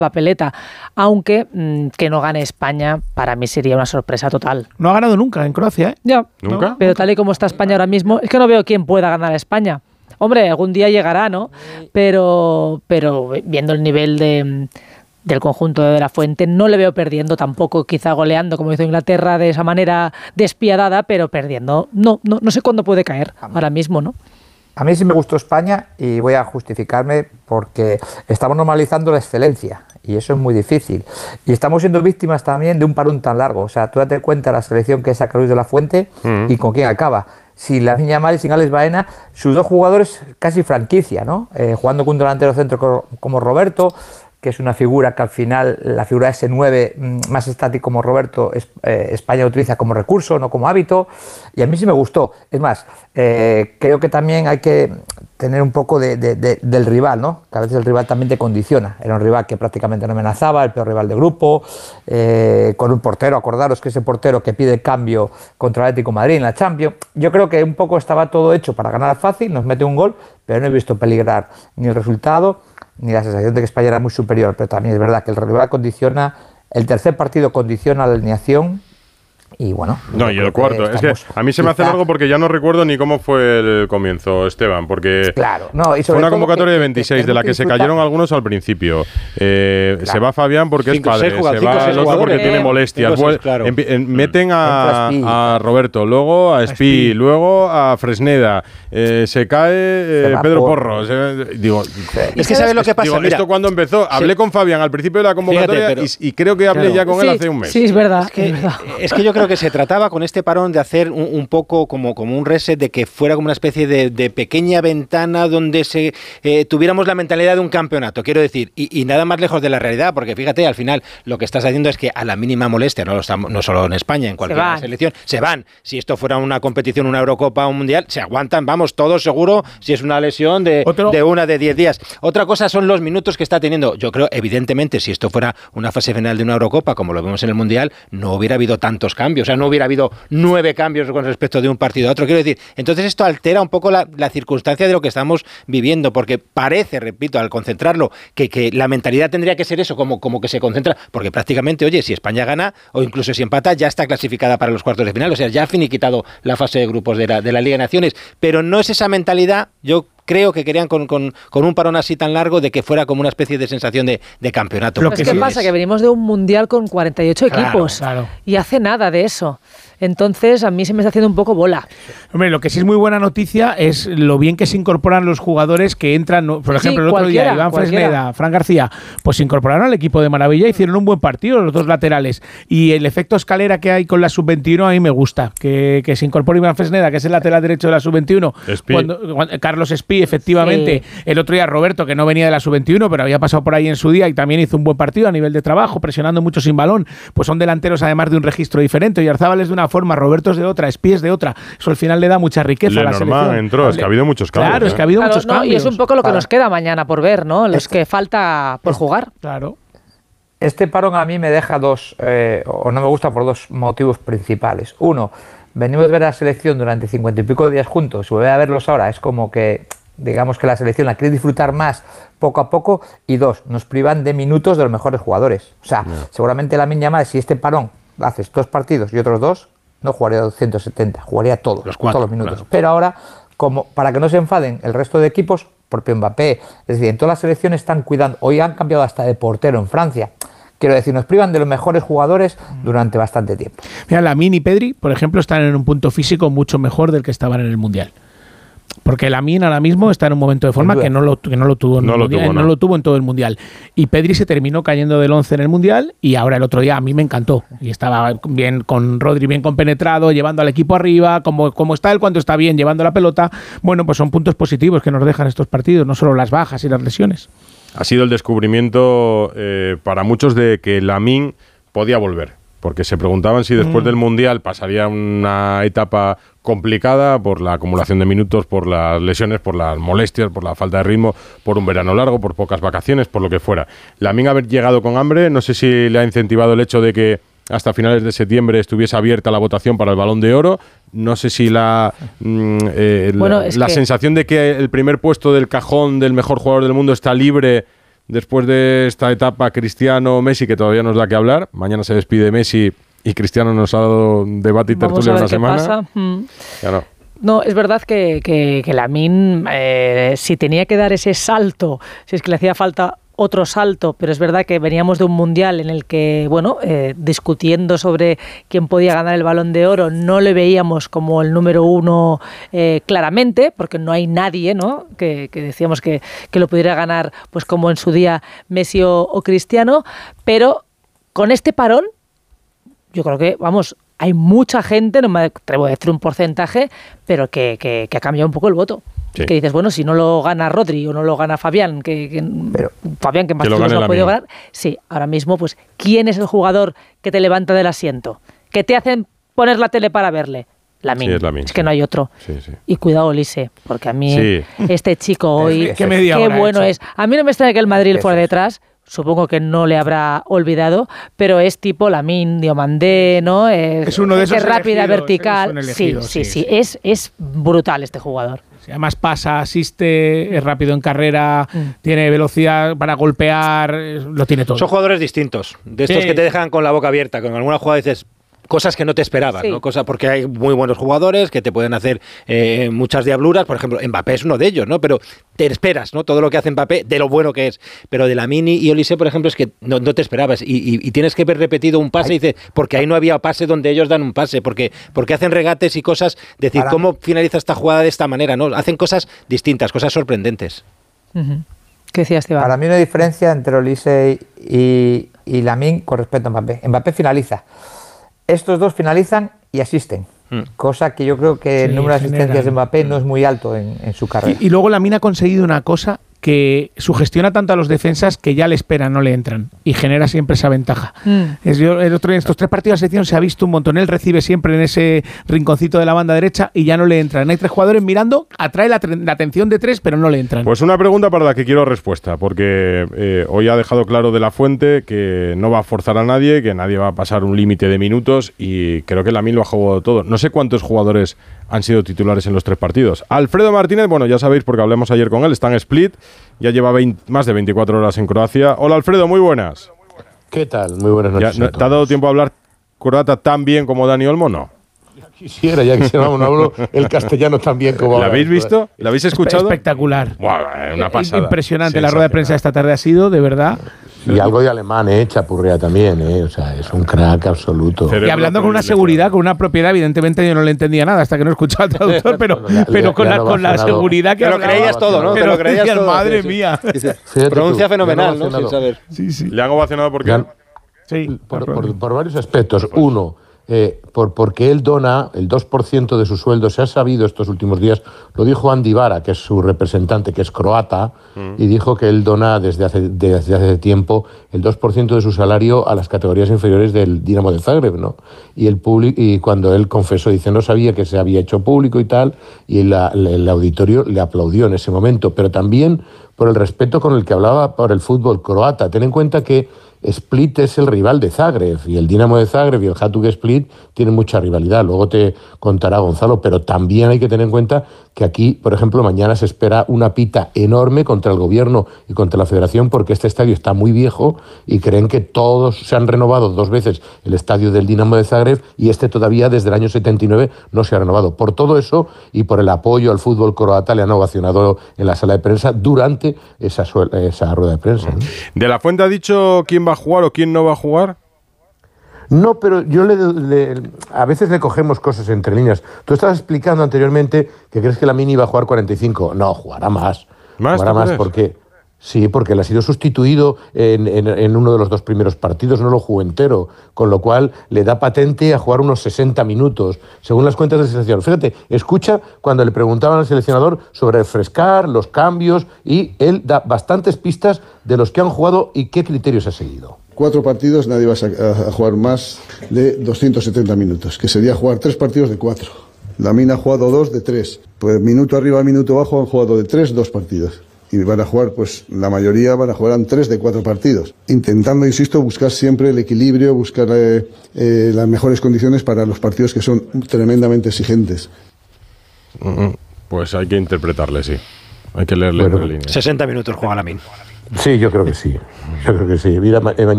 papeleta, aunque que no gane España para mí sería una sorpresa total. No ha ganado nunca en Croacia, ¿eh? Ya, ¿Nunca? Pero tal y como está España ahora mismo, es que no veo quién pueda ganar a España. Hombre, algún día llegará, ¿no? Pero viendo el nivel del conjunto de la Fuente, no le veo perdiendo tampoco, quizá goleando como hizo Inglaterra de esa manera despiadada, pero perdiendo. No sé cuándo puede caer ahora mismo, ¿no? A mí sí me gustó España y voy a justificarme porque estamos normalizando la excelencia y eso es muy difícil. Y estamos siendo víctimas también de un parón tan largo. O sea, tú date cuenta la selección que saca Luis de la Fuente y con quién acaba. Sin Lamine Yamal y sin Alex Baena, sus dos jugadores casi franquicia, ¿no? Jugando con un delantero centro como Roberto, que es una figura que al final, la figura de ese 9 más estático como Roberto, España utiliza como recurso, no como hábito, y a mí sí me gustó. Es más, creo que también hay que tener un poco del rival, ¿no? Que a veces el rival también te condiciona. Era un rival que prácticamente no amenazaba, el peor rival de grupo, con un portero, acordaros que ese portero que pide cambio contra el Atlético de Madrid en la Champions. Yo creo que un poco estaba todo hecho para ganar fácil, nos mete un gol, pero no he visto peligrar ni el resultado, ni la sensación de que España era muy superior, pero también es verdad que el rival condiciona, el tercer partido condiciona la alineación y bueno. No, y el cuarto, es que a mí se me hace largo porque ya no recuerdo ni cómo fue el comienzo, Esteban, porque claro, no, y fue una convocatoria de 26, de la que se cayeron algunos al principio. Claro. Se va Fabián porque es padre, se va el otro porque tiene molestias. Claro. Meten a Roberto, luego a Espí, luego a Fresneda, se cae Pedro Porro. Digo, es que ¿sabes lo que pasa? Digo, mira, esto cuando empezó, hablé con Fabián al principio de la convocatoria, fíjate, y creo que hablé ya con él hace un mes. Sí, es verdad. Es que yo creo que se trataba con este parón de hacer un poco como un reset, de que fuera como una especie de pequeña ventana donde tuviéramos la mentalidad de un campeonato, quiero decir, y nada más lejos de la realidad, porque fíjate, al final lo que estás haciendo es que a la mínima molestia, no solo en España, en cualquier selección, se van. Si esto fuera una competición, una Eurocopa, un Mundial, se aguantan, vamos, todos seguro, si es una lesión de 10 días. Otra cosa son los minutos que está teniendo. Yo creo, evidentemente, si esto fuera una fase final de una Eurocopa, como lo vemos en el Mundial, no hubiera habido tantos cambios, o sea, no hubiera habido 9 cambios con respecto de un partido a otro. Quiero decir, entonces esto altera un poco la circunstancia de lo que estamos viviendo, porque parece, repito, al concentrarlo, que la mentalidad tendría que ser eso, como que se concentra, porque prácticamente, oye, si España gana o incluso si empata, ya está clasificada para los cuartos de final, o sea, ya ha finiquitado la fase de grupos de la Liga de Naciones, pero no es esa mentalidad, yo creo que querían con un parón así tan largo de que fuera como una especie de sensación de campeonato. Lo que sí pasa que venimos de un mundial con 48 equipos y hace nada de eso. Entonces, a mí se me está haciendo un poco bola. Hombre, lo que sí es muy buena noticia es lo bien que se incorporan los jugadores que entran. Por ejemplo, el otro día, Iván Fresneda, Fran García, pues se incorporaron al equipo de maravilla, hicieron un buen partido los dos laterales. Y el efecto escalera que hay con la sub-21 a mí me gusta. Que se incorpore Iván Fresneda, que es el lateral derecho de la sub-21. Cuando Carlos Espí, efectivamente. Sí. El otro día Roberto, que no venía de la sub-21, pero había pasado por ahí en su día y también hizo un buen partido a nivel de trabajo, presionando mucho sin balón. Pues son delanteros además de un registro diferente. Y Oyarzábal es de una forma, Roberto es de otra, Espí es de otra. Eso al final le da mucha riqueza a la selección. Entró, es que ha habido muchos cambios. Claro, es que ha habido muchos cambios. Y es un poco lo que nos queda mañana por ver, ¿no? Los que falta por jugar. Claro. Este parón a mí me deja o no me gusta por dos motivos principales. Uno, venimos de ver a la selección durante 50 y pico de días juntos, y volver a verlos ahora es como que, digamos que la selección la quiere disfrutar más poco a poco, y dos, nos privan de minutos de los mejores jugadores. O sea, seguramente Lamine Yamal, si este parón haces 2 partidos y otros 2, no jugaría 270, jugaría todos los minutos. Claro. Pero ahora, como para que no se enfaden el resto de equipos, propio Mbappé, es decir, en todas las selecciones están cuidando, hoy han cambiado hasta de portero en Francia. Quiero decir, nos privan de los mejores jugadores durante bastante tiempo. Mira, Lamine y Pedri, por ejemplo, están en un punto físico mucho mejor del que estaban en el Mundial. Porque Lamine ahora mismo está en un momento de forma que no lo tuvo en todo el Mundial. Y Pedri se terminó cayendo del 11 en el Mundial, y ahora el otro día a mí me encantó. Y estaba bien con Rodri, bien compenetrado, llevando al equipo arriba, como está él cuando está bien, llevando la pelota. Bueno, pues son puntos positivos que nos dejan estos partidos, no solo las bajas y las lesiones. Ha sido el descubrimiento para muchos de que Lamine podía volver, porque se preguntaban si después del Mundial pasaría una etapa complicada por la acumulación de minutos, por las lesiones, por las molestias, por la falta de ritmo, por un verano largo, por pocas vacaciones, por lo que fuera. Lamine haber llegado con hambre, no sé si le ha incentivado el hecho de que hasta finales de septiembre estuviese abierta la votación para el Balón de Oro. No sé si la sensación de que el primer puesto del cajón del mejor jugador del mundo está libre después de esta etapa Cristiano-Messi, que todavía nos da que hablar. Mañana se despide Messi y Cristiano nos ha dado debate y tertulia una semana. Pasa. Ya no. No, es verdad que Lamine, si tenía que dar ese salto, si es que le hacía falta otro salto, pero es verdad que veníamos de un mundial en el que, bueno, discutiendo sobre quién podía ganar el Balón de Oro, no le veíamos como el número uno claramente, porque no hay nadie, ¿no?, que decíamos que lo pudiera ganar, pues como en su día Messi o Cristiano, pero con este parón, yo creo que, vamos, hay mucha gente, no me atrevo a decir un porcentaje, pero que ha cambiado un poco el voto. Sí. Que dices, bueno, si no lo gana Rodri o no lo gana Fabián, Fabián que más títulos lo ha podido ganar, sí, ahora mismo, pues, ¿quién es el jugador que te levanta del asiento? ¿Que te hacen poner la tele para verle? Lamine. Sí, es Lamine, que no hay otro. Sí. Y cuidado, Olise, porque a mí este chico hoy, qué bueno es. A mí no me extraña que el Madrid fuera detrás. Supongo que no le habrá olvidado, pero es tipo Lamine, Diomandé, ¿no? Es uno de esos es rápida, vertical. Elegido, sí. Es brutal este jugador. Además pasa, asiste, es rápido en carrera, tiene velocidad para golpear, lo tiene todo. Son jugadores distintos, de estos que te dejan con la boca abierta, con alguna jugada dices cosas que no te esperaban, ¿no? Porque hay muy buenos jugadores que te pueden hacer muchas diabluras. Por ejemplo, Mbappé es uno de ellos, ¿no? Pero te esperas, ¿no?, todo lo que hace Mbappé, de lo bueno que es. Pero de Lamine y Olise, por ejemplo, es que no te esperabas. Y tienes que ver repetido un pase y dices, porque ahí no había pase donde ellos dan un pase, porque hacen regates y cosas. Decir, ¿cómo finaliza esta jugada de esta manera? ¿No? Hacen cosas distintas, cosas sorprendentes. ¿Qué decías, Esteban? Para mí una diferencia entre Olise y Lamine con respecto a Mbappé. Mbappé finaliza. Estos dos finalizan y asisten, cosa que yo creo que el número de asistencias de Mbappé no es muy alto en su carrera. Y luego Lamine ha conseguido una cosa que sugestiona tanto a los defensas que ya le esperan, no le entran, y genera siempre esa ventaja. El otro día en estos 3 partidos de selección se ha visto un montón. Él recibe siempre en ese rinconcito de la banda derecha y ya no le entran. Hay 3 jugadores mirando, atrae la atención de 3, pero no le entran. Pues una pregunta para la que quiero respuesta, porque hoy ha dejado claro de la Fuente que no va a forzar a nadie, que nadie va a pasar un límite de minutos, y creo que Lamine lo ha jugado todo. No sé cuántos jugadores han sido titulares en los 3 partidos. Alfredo Martínez, bueno, ya sabéis porque hablamos ayer con él, está en Split, ya lleva más de 24 horas en Croacia. Hola Alfredo, muy buenas. ¿Qué tal? Muy buenas noches. ¿Te ha dado tiempo a hablar croata tan bien como Dani Olmo? No. Quisiera, no hablo el castellano tan bien como ¿La habéis visto? ¿La habéis escuchado? Espectacular. Una pasada. Impresionante. La rueda de prensa de esta tarde ha sido, de verdad. Y algo de alemán, Chapurrea también, O sea, es un crack absoluto. Y hablando con una seguridad, con una propiedad, evidentemente yo no le entendía nada hasta que no escuchaba al traductor, pero con la seguridad que te lo creías todo, ¿no? Te lo creías todo. Madre mía. Pronuncia fenomenal, ¿no? Sin saber. Sí. ¿Le han ovacionado por qué? Sí. Por varios aspectos. Uno, porque él dona el 2% de su sueldo. Se ha sabido estos últimos días, lo dijo Andy Vara, que es su representante, que es croata, y dijo que él dona desde hace tiempo el 2% de su salario a las categorías inferiores del Dinamo de Zagreb, ¿no? Y cuando él confesó, dice, no sabía que se había hecho público y tal, y el auditorio le aplaudió en ese momento, pero también por el respeto con el que hablaba por el fútbol croata. Ten en cuenta que Split es el rival de Zagreb, y el Dinamo de Zagreb y el Hajduk Split tienen mucha rivalidad, luego te contará Gonzalo, pero también hay que tener en cuenta que aquí, por ejemplo, mañana se espera una pita enorme contra el gobierno y contra la federación, porque este estadio está muy viejo y creen que todos se han renovado 2 veces el estadio del Dinamo de Zagreb, y este todavía desde el año 79 no se ha renovado. Por todo eso y por el apoyo al fútbol croata le han ovacionado en la sala de prensa durante esa rueda de prensa, ¿no? ¿De la Fuente ha dicho quién va a jugar o quién no va a jugar? No, pero yo a veces le cogemos cosas entre líneas. Tú estabas explicando anteriormente que crees que Lamine iba a jugar 45. No, jugará más. Jugará más porque él ha sido sustituido en uno de los 2 primeros partidos, no lo jugó entero, con lo cual le da patente a jugar unos 60 minutos, según las cuentas del seleccionador. Fíjate, escucha cuando le preguntaban al seleccionador sobre refrescar, los cambios, y él da bastantes pistas de los que han jugado y qué criterios ha seguido. 4 partidos, nadie va a jugar más de 270 minutos, que sería jugar 3 partidos de 4. Lamine ha jugado 2 de 3. Pues minuto arriba, minuto abajo han jugado de 3, 2 partidos. Y van a jugar, pues la mayoría van a jugar en 3 de 4 partidos. Intentando, insisto, buscar siempre el equilibrio, buscar las mejores condiciones para los partidos que son tremendamente exigentes. Pues hay que interpretarle, sí. Hay que leerle entre líneas. 60 minutos juega Lamine. Sí, yo creo que sí. Yo creo que sí. Mira, mañana